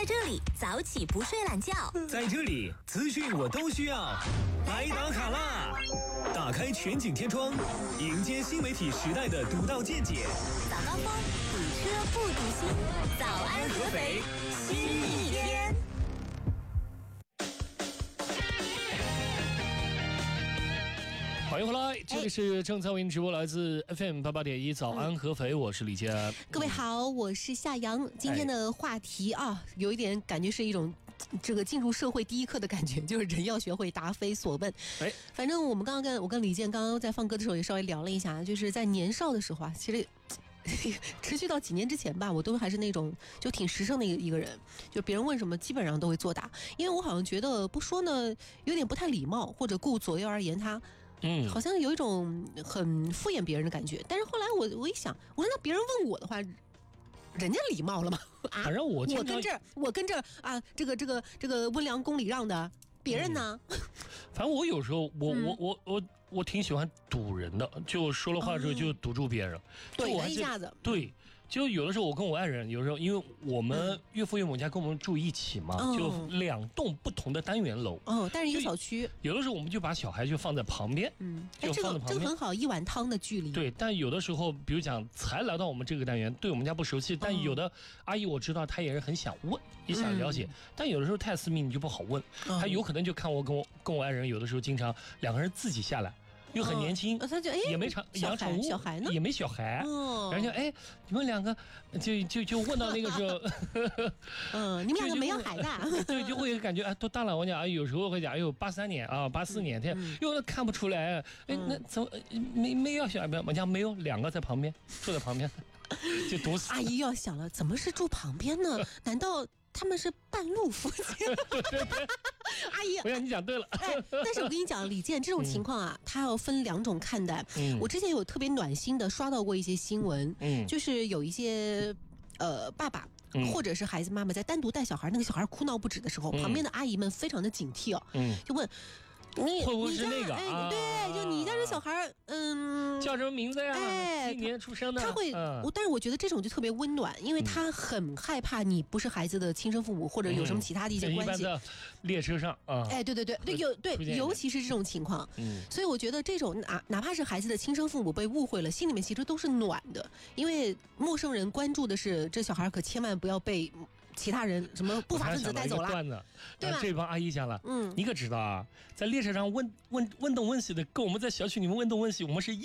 这里早起不睡懒觉， 在这里资讯我都需要。来打卡啦！打开全景天窗，迎接新媒体时代的独到见解。 早高峰，堵车不堵心。早安合肥，新一天。 欢迎回来，这里是正在为您直播来自 FM 88.1早安合肥，我是李健。 各位好，我是夏阳。今天的话题有一点感觉是一种这个进入社会第一课的感觉，就是人要学会答非所问。反正我们刚刚我跟李健刚刚在放歌的时候也稍微聊了一下，就是在年少的时候其实持续到几年之前吧，我都还是那种就挺实诚的一个人，就别人问什么基本上都会作答，因为我好像觉得不说呢有点不太礼貌，或者顾左右而言他。好像有一种很敷衍别人的感觉。但是后来我一想，我说那别人问我的话，人家礼貌了吗？ 反正我跟这这个温良恭礼让的，别人呢？ 反正我有时候我挺喜欢堵人的，就说了话之后就堵住别人， 怼了一下子。 对，就有的时候我跟我爱人，有时候因为我们岳父岳母家跟我们住一起嘛，就2栋不同的单元楼， 但是一个小区。 有的时候我们就把小孩就放在旁边，就放在旁边， 这个很好，一碗汤的距离。 对，但有的时候，比如讲才来到我们这个单元，对我们家不熟悉，但有的阿姨我知道她也是很想问，也想了解，但有的时候太私密你就不好问，她有可能就看我跟我爱人有的时候经常2个人自己下来。又很年轻， 他就也没养宠物， 小孩呢， 也没小孩，然后就你们2个就问到那个时候， 你们2个没要孩子， 对，就会感觉都大了。我讲有时候会讲83年84年，又看不出来，那怎么没要小孩？我讲没有，2个在旁边坐在旁边，就堵死。 阿姨要想了，怎么是住旁边呢？难道他们是半路夫妻？阿姨， 我想你讲对了。 但是我跟你讲，李健这种情况它要分2种看待。我之前有特别暖心的刷到过一些新闻，就是有一些爸爸。或者是孩子妈妈在单独带小孩，那个小孩哭闹不止的时候，旁边的阿姨们非常的警惕就问会不会是那个？ 对，就你家这小孩， 叫什么名字呀？几年出生的？ 他会，但是我觉得这种就特别温暖，因为他很害怕你不是孩子的亲生父母，或者有什么其他的一些关系。 一般的列车上对，尤其是这种情况，所以我觉得这种哪怕是孩子的亲生父母被误会了，心里面其实都是暖的，因为陌生人关注的是这小孩可千万不要被其他人什么不法分子带走了， 对吧？这帮阿姨讲了，你可知道在列车上问东问西的，跟我们在小区里面问东问西，我们是